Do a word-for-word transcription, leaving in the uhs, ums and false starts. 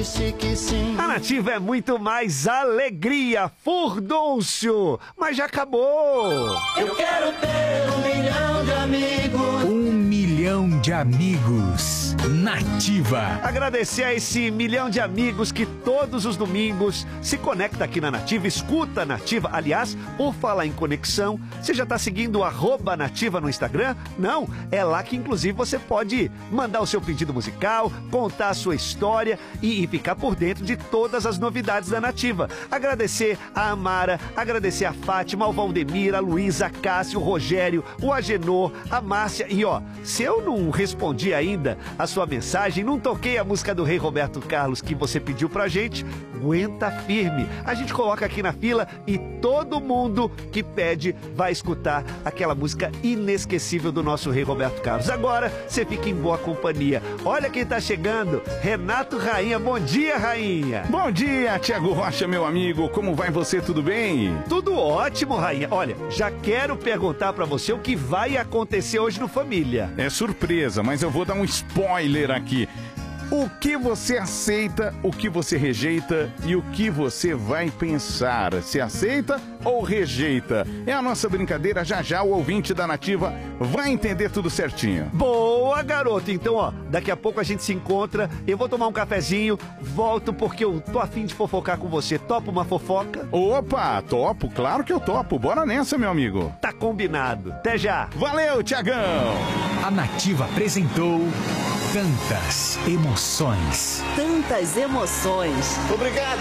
disse que sim. A Nativa é muito mais alegria, furdúncio, mas já acabou. Eu quero ter um milhão de amigos. Um milhão de amigos. Nativa. Agradecer a esse milhão de amigos que todos os domingos se conecta aqui na Nativa, escuta a Nativa. Aliás, por falar em conexão, você já está seguindo o arroba Nativa no Instagram? Não, é lá que inclusive você pode mandar o seu pedido musical, contar a sua história e, e ficar por dentro de todas as novidades da Nativa. Agradecer a Amara, agradecer a Fátima, ao Valdemir, a Luísa, a Cássio, o Rogério, o Agenor, a Márcia. E ó, se eu não respondi ainda a sua mensagem, não toquei a música do Rei Roberto Carlos que você pediu pra gente, aguenta firme. A gente coloca aqui na fila e todo mundo que pede vai escutar aquela música inesquecível do nosso Rei Roberto Carlos. Agora você fica em boa companhia. Olha quem tá chegando, Renato Rainha. Bom dia, Rainha. Bom dia, Tiago Rocha, meu amigo. Como vai você? Tudo bem? Tudo ótimo, Rainha. Olha, já quero perguntar pra você o que vai acontecer hoje no Família. É surpresa, mas eu vou dar um spoiler aqui. O que você aceita, o que você rejeita e o que você vai pensar. Se aceita ou rejeita? É a nossa brincadeira, já já o ouvinte da Nativa vai entender tudo certinho. Boa, garoto. Então, ó, daqui a pouco a gente se encontra, eu vou tomar um cafezinho, volto porque eu tô a fim de fofocar com você. Topa uma fofoca? Opa, topo, claro que eu topo. Bora nessa, meu amigo. Tá combinado. Até já. Valeu, Tiagão. A Nativa apresentou Tantas Emoções. Tantas emoções. Obrigado.